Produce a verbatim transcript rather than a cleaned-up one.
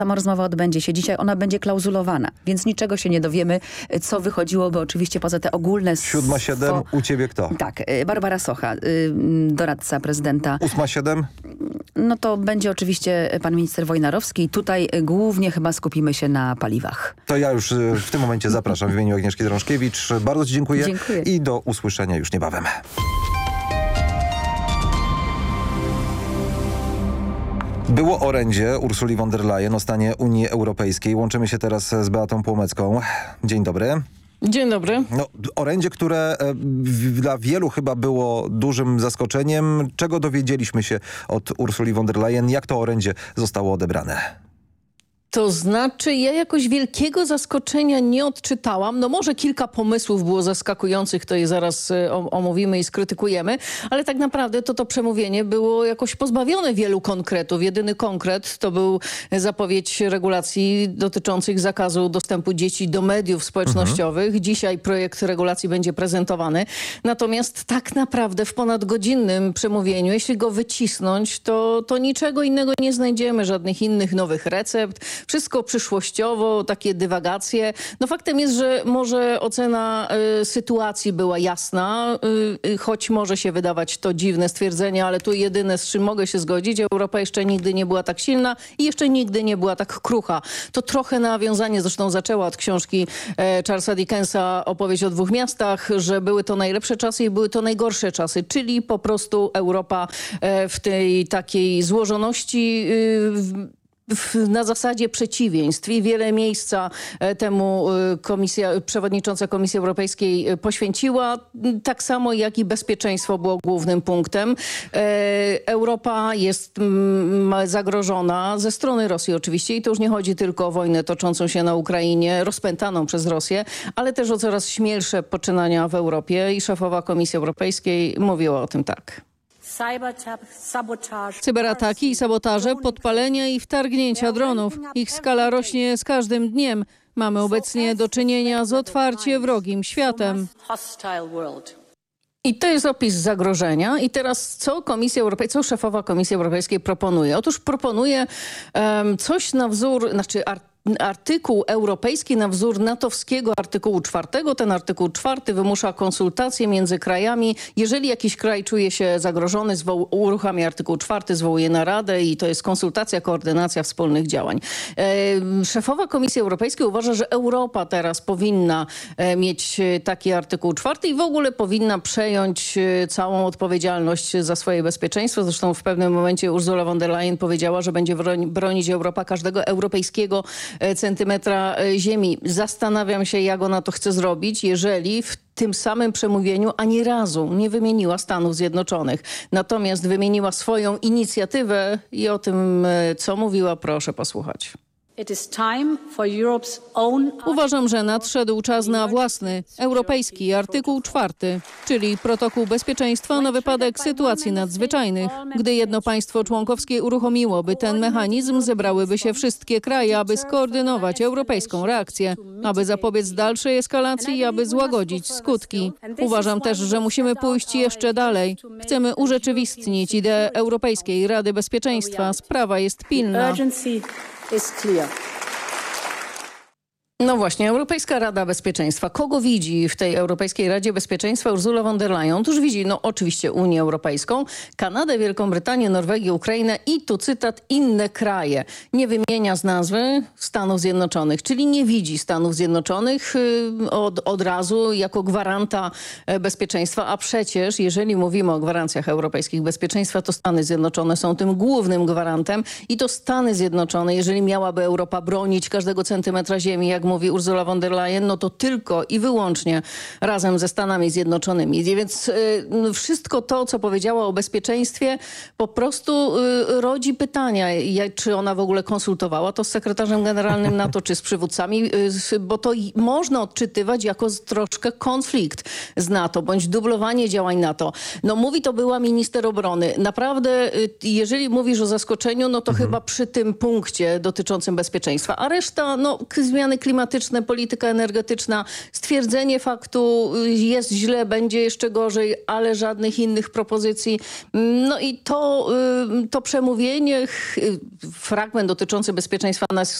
Sama rozmowa odbędzie się dzisiaj, ona będzie klauzulowana, więc niczego się nie dowiemy, co wychodziłoby oczywiście poza te ogólne... Siódma siedem, u ciebie kto? Tak, Barbara Socha, doradca prezydenta. Ósma siedem? No to będzie oczywiście pan minister Wojnarowski. Tutaj głównie chyba skupimy się na paliwach. To ja już w tym momencie zapraszam w imieniu Agnieszki Drążkiewicz. Bardzo ci dziękuję. Dziękuję. I do usłyszenia już niebawem. Było orędzie Ursuli von der Leyen o stanie Unii Europejskiej. Łączymy się teraz z Beatą Płomecką. Dzień dobry. Dzień dobry. No, orędzie, które dla wielu chyba było dużym zaskoczeniem. Czego dowiedzieliśmy się od Ursuli von der Leyen? Jak to orędzie zostało odebrane? To znaczy, ja jakoś wielkiego zaskoczenia nie odczytałam. No może kilka pomysłów było zaskakujących, to je zaraz y, omówimy i skrytykujemy, ale tak naprawdę to to przemówienie było jakoś pozbawione wielu konkretów. Jedyny konkret to był zapowiedź regulacji dotyczących zakazu dostępu dzieci do mediów społecznościowych. Mhm. Dzisiaj projekt regulacji będzie prezentowany. Natomiast tak naprawdę w ponadgodzinnym przemówieniu, jeśli go wycisnąć, to, to niczego innego nie znajdziemy, żadnych innych nowych recept. Wszystko przyszłościowo, takie dywagacje. No faktem jest, że może ocena y, sytuacji była jasna, y, choć może się wydawać to dziwne stwierdzenie, ale tu jedyne, z czym mogę się zgodzić, Europa jeszcze nigdy nie była tak silna i jeszcze nigdy nie była tak krucha. To trochę nawiązanie, zresztą zaczęła od książki e, Charlesa Dickensa Opowieść o dwóch miastach, że były to najlepsze czasy i były to najgorsze czasy, czyli po prostu Europa e, w tej takiej złożoności y, na zasadzie przeciwieństw i wiele miejsca temu komisja, przewodnicząca Komisji Europejskiej poświęciła, tak samo jak i bezpieczeństwo było głównym punktem. Europa jest zagrożona ze strony Rosji oczywiście i to już nie chodzi tylko o wojnę toczącą się na Ukrainie, rozpętaną przez Rosję, ale też o coraz śmielsze poczynania w Europie i szefowa Komisji Europejskiej mówiła o tym tak. Cyberataki i sabotaże, podpalenia i wtargnięcia dronów. Ich skala rośnie z każdym dniem. Mamy obecnie do czynienia z otwarcie wrogim światem. I to jest opis zagrożenia. I teraz co Komisja Europejska, co szefowa Komisji Europejskiej proponuje? Otóż proponuje um, coś na wzór, znaczy art artykuł europejski na wzór natowskiego artykułu czwartego. Ten artykuł czwarty wymusza konsultacje między krajami. Jeżeli jakiś kraj czuje się zagrożony, uruchamia artykuł czwarty, zwołuje naradę i to jest konsultacja, koordynacja wspólnych działań. E, szefowa Komisji Europejskiej uważa, że Europa teraz powinna e, mieć taki artykuł czwarty i w ogóle powinna przejąć e, całą odpowiedzialność za swoje bezpieczeństwo. Zresztą w pewnym momencie Ursula von der Leyen powiedziała, że będzie bronić Europa każdego europejskiego centymetra ziemi. Zastanawiam się, jak ona to chce zrobić, jeżeli w tym samym przemówieniu ani razu nie wymieniła Stanów Zjednoczonych. Natomiast wymieniła swoją inicjatywę i o tym, co mówiła, proszę posłuchać. Uważam, że nadszedł czas na własny, europejski artykuł czwarty, czyli protokół bezpieczeństwa na wypadek sytuacji nadzwyczajnych. Gdy jedno państwo członkowskie uruchomiłoby ten mechanizm, zebrałyby się wszystkie kraje, aby skoordynować europejską reakcję, aby zapobiec dalszej eskalacji i aby złagodzić skutki. Uważam też, że musimy pójść jeszcze dalej. Chcemy urzeczywistnić ideę Europejskiej Rady Bezpieczeństwa. Sprawa jest pilna. No właśnie, Europejska Rada Bezpieczeństwa. Kogo widzi w tej Europejskiej Radzie Bezpieczeństwa Ursula von der Leyen? Otóż widzi, no oczywiście Unię Europejską, Kanadę, Wielką Brytanię, Norwegię, Ukrainę i tu cytat, inne kraje. Nie wymienia z nazwy Stanów Zjednoczonych, czyli nie widzi Stanów Zjednoczonych od, od razu jako gwaranta bezpieczeństwa, a przecież jeżeli mówimy o gwarancjach europejskich bezpieczeństwa, to Stany Zjednoczone są tym głównym gwarantem i to Stany Zjednoczone, jeżeli miałaby Europa bronić każdego centymetra ziemi, jak mówi Ursula von der Leyen, no to tylko i wyłącznie razem ze Stanami Zjednoczonymi. Więc y, wszystko to, co powiedziała o bezpieczeństwie, po prostu y, rodzi pytania, czy ona w ogóle konsultowała to z sekretarzem generalnym NATO, czy z przywódcami, y, bo to można odczytywać jako troszkę konflikt z NATO, bądź dublowanie działań NATO. No mówi to była minister obrony. Naprawdę, y, jeżeli mówisz o zaskoczeniu, no to mhm. chyba przy tym punkcie dotyczącym bezpieczeństwa, a reszta, no zmiany klimatu klimatyczne, polityka energetyczna, stwierdzenie faktu, y, jest źle, będzie jeszcze gorzej, ale żadnych innych propozycji. No i to, y, to przemówienie, ch- fragment dotyczący bezpieczeństwa nas